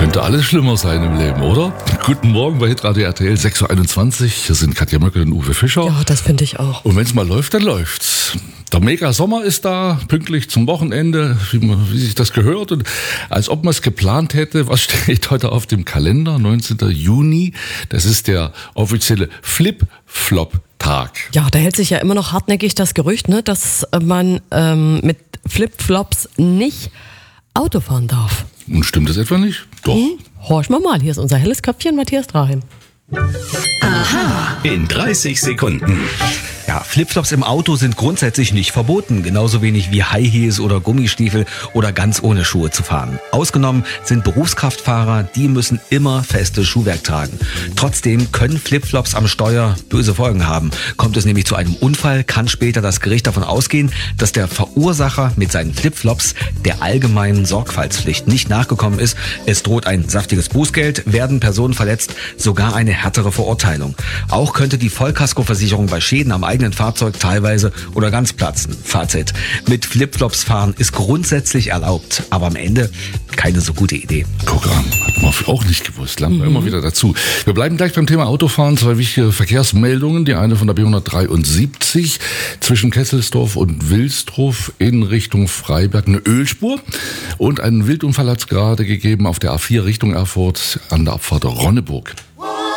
Könnte alles schlimmer sein im Leben, oder? Guten Morgen bei Hitradio RTL 6.21 Uhr. Hier sind Katja Möckel und Uwe Fischer. Ja, das finde ich auch. Und wenn es mal läuft, dann läuft's. Der Mega-Sommer ist da, pünktlich zum Wochenende, wie sich das gehört. Und als ob man es geplant hätte, was steht heute auf dem Kalender? 19. Juni. Das ist der offizielle Flip-Flop-Tag. Ja, da hält sich ja immer noch hartnäckig das Gerücht, ne, dass man mit Flipflops nicht Auto fahren darf. Und stimmt das etwa nicht? Doch. Horch mal, hier ist unser helles Köpfchen, Matthias Draheim. Aha. In 30 Sekunden. Ja, Flipflops im Auto sind grundsätzlich nicht verboten, genauso wenig wie High Heels oder Gummistiefel oder ganz ohne Schuhe zu fahren. Ausgenommen sind Berufskraftfahrer, die müssen immer festes Schuhwerk tragen. Trotzdem können Flipflops am Steuer böse Folgen haben. Kommt es nämlich zu einem Unfall, kann später das Gericht davon ausgehen, dass der Verursacher mit seinen Flipflops der allgemeinen Sorgfaltspflicht nicht nachgekommen ist. Es droht ein saftiges Bußgeld, werden Personen verletzt, sogar eine härtere Verurteilung. Auch könnte die Vollkaskoversicherung bei Schäden am eigenen Fahrzeug teilweise oder ganz platzen. Fazit: Mit Flipflops fahren ist grundsätzlich erlaubt, aber am Ende keine so gute Idee. Guck an, hat man auch nicht gewusst. Lernen wir immer wieder dazu. Wir bleiben gleich beim Thema Autofahren. Zwei wichtige Verkehrsmeldungen. Die eine von der B173 zwischen Kesselsdorf und Wilsdruff in Richtung Freiberg. Eine Ölspur. Und einen Wildunfall hat es gerade gegeben auf der A4 Richtung Erfurt an der Abfahrt Ronneburg.